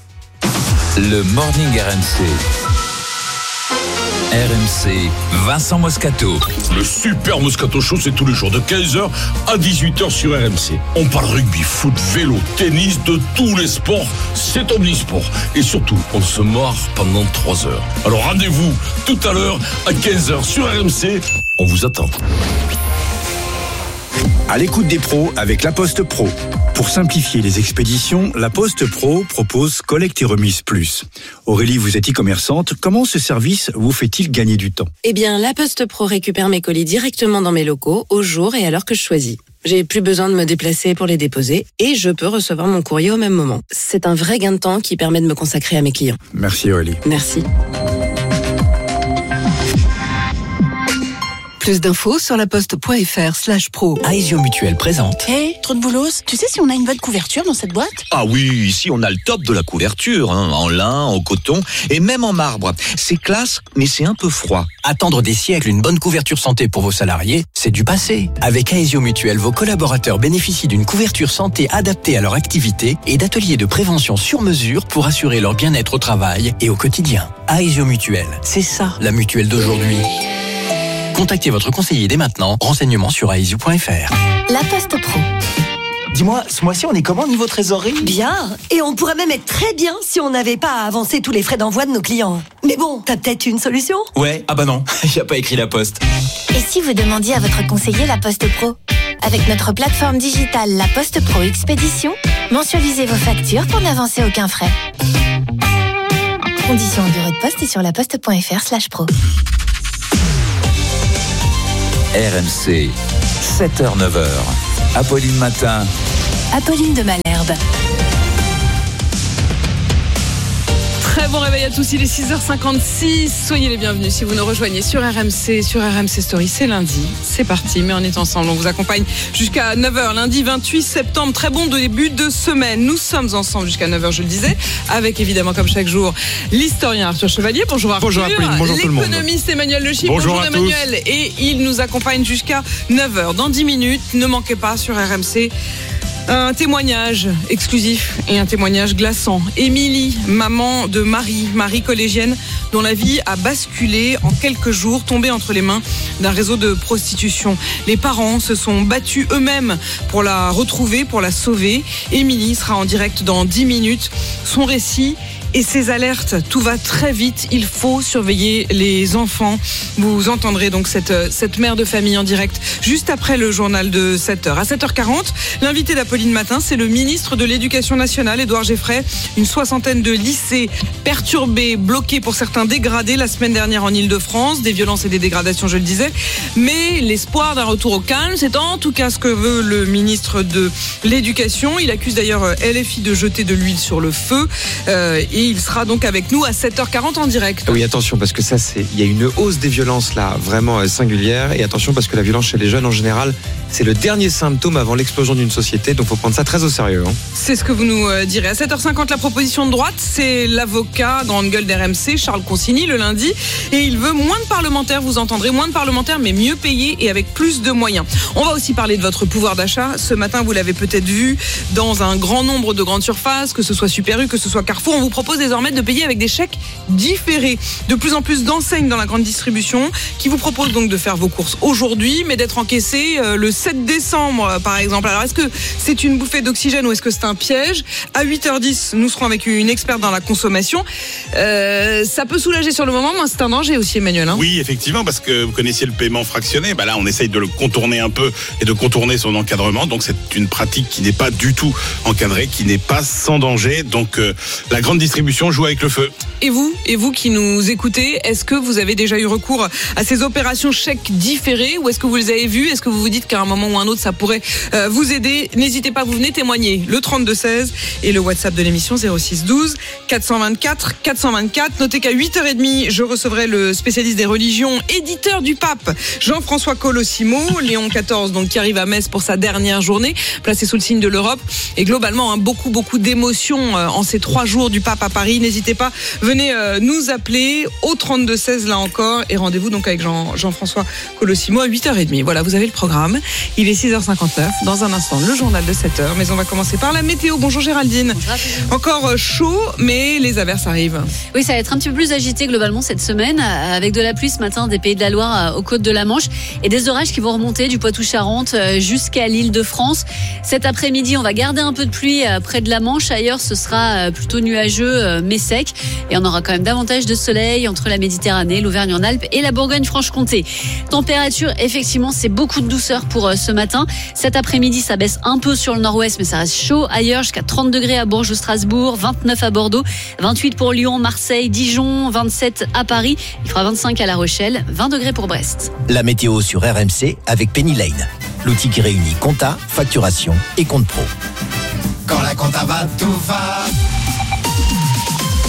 Le Morning R M C. R M C, Vincent Moscato. Le super Moscato Show, c'est tous les jours de quinze heures à dix-huit heures sur R M C. On parle rugby, foot, vélo, tennis, de tous les sports. C'est omnisport. Et surtout, on se marre pendant trois heures. Alors rendez-vous tout à l'heure à quinze heures sur R M C. On vous attend. À l'écoute des pros avec La Poste Pro. Pour simplifier les expéditions, La Poste Pro propose Collecte et Remise Plus. Aurélie, vous êtes e-commerçante. Comment ce service vous fait-il gagner du temps? Eh bien, La Poste Pro récupère mes colis directement dans mes locaux, au jour et à l'heure que je choisis. J'ai plus besoin de me déplacer pour les déposer et je peux recevoir mon courrier au même moment. C'est un vrai gain de temps qui permet de me consacrer à mes clients. Merci Aurélie. Merci. Plus d'infos sur laposte.fr slash pro. Aesio Mutuel présente. Hé, hey, trop de boulos, tu sais si on a une bonne couverture dans cette boîte? Ah oui, ici on a le top de la couverture, hein, en lin, en coton et même en marbre. C'est classe, mais c'est un peu froid. Attendre des siècles une bonne couverture santé pour vos salariés, c'est du passé. Avec Aesio Mutuel, vos collaborateurs bénéficient d'une couverture santé adaptée à leur activité et d'ateliers de prévention sur mesure pour assurer leur bien-être au travail et au quotidien. Aesio Mutuel, c'est ça la mutuelle d'aujourd'hui. Contactez votre conseiller dès maintenant. Renseignements sur aesio point f r. La Poste Pro. Dis-moi, ce mois-ci, on est comment niveau trésorerie? Bien. Et on pourrait même être très bien si on n'avait pas à avancer tous les frais d'envoi de nos clients. Mais bon, t'as peut-être une solution? Ouais, ah bah non, il n'y a pas écrit La Poste. Et si vous demandiez à votre conseiller La Poste Pro? Avec notre plateforme digitale La Poste Pro Expédition, mensualisez vos factures pour n'avancer aucun frais. Conditions en bureau de poste et sur laposte.fr slash pro. R M C, sept heures neuf heures. Apolline Matin. Apolline de Malherbe. Très bon réveil à tous, il est six heures cinquante-six. Soyez les bienvenus si vous nous rejoignez sur R M C, sur R M C Story. C'est lundi, c'est parti, mais on est ensemble. On vous accompagne jusqu'à neuf heures, lundi vingt-huit septembre. Très bon début de semaine. Nous sommes ensemble jusqu'à neuf heures, je le disais, avec évidemment, comme chaque jour, l'historien Arthur Chevalier. Bonjour Arthur. Bonjour Apolline, bonjour tout le monde. L'économiste Emmanuel Le Chypre. Bonjour, bonjour Emmanuel. Tous. Et il nous accompagne jusqu'à neuf heures. Dans dix minutes, ne manquez pas sur R M C. Un témoignage exclusif et un témoignage glaçant. Émilie, maman de Marie, Marie collégienne, dont la vie a basculé en quelques jours, tombée entre les mains d'un réseau de prostitution. Les parents se sont battus eux-mêmes pour la retrouver, pour la sauver. Émilie sera en direct dans dix minutes. Son récit et ses alertes, tout va très vite, il faut surveiller les enfants. Vous entendrez donc cette, cette mère de famille en direct juste après le journal de sept heures. À sept heures quarante, l'invité d'Apolline Matin, c'est le ministre de l'Éducation nationale, Édouard Geffray. Une soixantaine de lycées perturbés, bloqués, pour certains dégradés la semaine dernière en Ile-de-France, des violences et des dégradations, je le disais. Mais l'espoir d'un retour au calme, c'est en tout cas ce que veut le ministre de l'Éducation. Il accuse d'ailleurs L F I de jeter de l'huile sur le feu. Euh, Et il sera donc avec nous à sept heures quarante en direct. Oui, attention, parce que ça, c'est, il y a une hausse des violences là, vraiment singulière. Et attention, parce que la violence chez les jeunes, en général, c'est le dernier symptôme avant l'explosion d'une société. Donc, il faut prendre ça très au sérieux. Hein. C'est ce que vous nous direz. À sept heures cinquante, la proposition de droite, c'est l'avocat grande gueule d'R M C, Charles Consigny, le lundi. Et il veut moins de parlementaires, vous entendrez, moins de parlementaires, mais mieux payés et avec plus de moyens. On va aussi parler de votre pouvoir d'achat. Ce matin, vous l'avez peut-être vu dans un grand nombre de grandes surfaces, que ce soit Super U, que ce soit Carrefour. On vous propose désormais de payer avec des chèques différés. De plus en plus d'enseignes dans la grande distribution qui vous proposent donc de faire vos courses aujourd'hui, mais d'être encaissés euh, le sept décembre, par exemple. Alors, est-ce que c'est une bouffée d'oxygène ou est-ce que c'est un piège? À huit heures dix, nous serons avec une experte dans la consommation. Euh, ça peut soulager sur le moment, mais c'est un danger aussi, Emmanuel. Hein. Oui, effectivement, parce que vous connaissiez le paiement fractionné. Bah là, on essaye de le contourner un peu et de contourner son encadrement. Donc, c'est une pratique qui n'est pas du tout encadrée, qui n'est pas sans danger. Donc, euh, la grande distribution joue avec le feu. Et vous, et vous qui nous écoutez, est-ce que vous avez déjà eu recours à ces opérations chèques différés ou est-ce que vous les avez vues? Est-ce que vous vous dites qu'à un moment ou un autre ça pourrait euh, vous aider? N'hésitez pas, vous venez témoigner. Le trente-deux seize et le WhatsApp de l'émission zéro six douze quatre cent vingt-quatre quatre cent vingt-quatre. Notez qu'à huit heures trente, je recevrai le spécialiste des religions, éditeur du pape, Jean-François Colosimo, Léon quatorze, donc qui arrive à Metz pour sa dernière journée, placé sous le signe de l'Europe. Et globalement, hein, beaucoup, beaucoup d'émotions euh, en ces trois jours du pape à Paris. N'hésitez pas, venez euh, nous appeler au trente-deux seize là encore et rendez-vous donc avec Jean, Jean-François Colosimo à huit heures trente. Voilà, vous avez le programme. Il est six heures cinquante-neuf. Dans un instant, le journal de sept heures. Mais on va commencer par la météo. Bonjour Géraldine. Bonjour. Encore chaud, mais les averses arrivent. Oui, ça va être un petit peu plus agité globalement cette semaine, avec de la pluie ce matin des Pays de la Loire aux côtes de la Manche et des orages qui vont remonter du Poitou-Charentes jusqu'à l'Île-de-France. Cet après-midi, on va garder un peu de pluie près de la Manche. Ailleurs, ce sera plutôt nuageux mais sec. Et on aura quand même davantage de soleil entre la Méditerranée, l'Auvergne-en-Alpes et la Bourgogne-Franche-Comté. Température, effectivement, c'est beaucoup de douceur pour ce matin. Cet après-midi, ça baisse un peu sur le nord-ouest, mais ça reste chaud ailleurs, jusqu'à trente degrés à Bourges ou Strasbourg, vingt-neuf à Bordeaux, vingt-huit pour Lyon, Marseille, Dijon, vingt-sept à Paris. Il fera vingt-cinq à La Rochelle, vingt degrés pour Brest. La météo sur R M C avec Penny Lane, l'outil qui réunit compta, facturation et compte pro. Quand la compta va, tout va.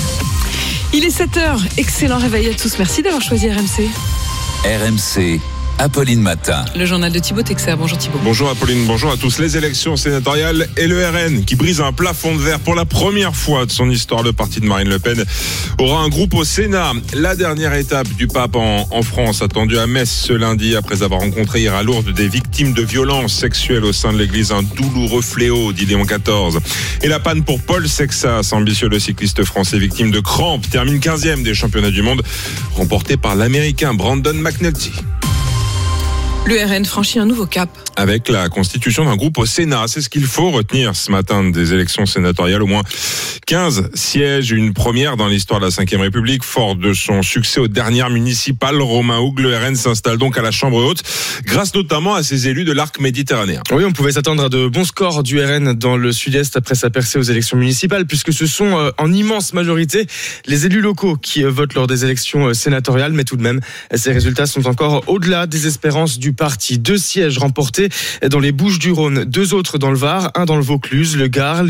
Il est sept heures. Excellent réveil à tous. Merci d'avoir choisi R M C. R M C, Apolline Matin. Le journal de Thibaut Texer. Bonjour Thibaut. Bonjour Apolline, bonjour à tous. Les élections sénatoriales et le R N qui brise un plafond de verre pour la première fois de son histoire. Le parti de Marine Le Pen aura un groupe au Sénat. La dernière étape du pape en, en France, attendu à Metz ce lundi après avoir rencontré hier à Lourdes des victimes de violences sexuelles au sein de l'église. Un douloureux fléau, dit Léon quatorze. Et la panne pour Paul Sexas, ambitieux le cycliste français victime de crampes, termine quinzième des championnats du monde, remporté par l'américain Brandon McNulty. Le R N franchit un nouveau cap. Avec la constitution d'un groupe au Sénat. C'est ce qu'il faut retenir ce matin des élections sénatoriales. Au moins quinze sièges, une première dans l'histoire de la cinquième République. Fort de son succès aux dernières municipales, Romain Hougue, le R N s'installe donc à la Chambre haute, grâce notamment à ses élus de l'arc méditerranéen. Oui, on pouvait s'attendre à de bons scores du R N dans le sud-est après sa percée aux élections municipales, puisque ce sont en immense majorité les élus locaux qui votent lors des élections sénatoriales. Mais tout de même, ces résultats sont encore au-delà des espérances du parti. Deux sièges remportés dans les Bouches-du-Rhône, deux autres dans le Var, un dans le Vaucluse, le Gard,